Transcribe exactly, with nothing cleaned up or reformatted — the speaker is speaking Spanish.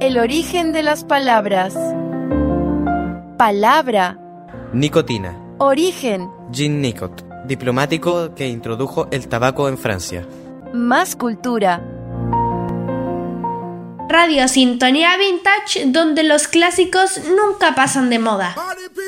El origen de las palabras. Palabra. Nicotina. Origen. Jean Nicot, diplomático que introdujo el tabaco en Francia. Más cultura. Radio Sintonía Vintage, donde los clásicos nunca pasan de moda.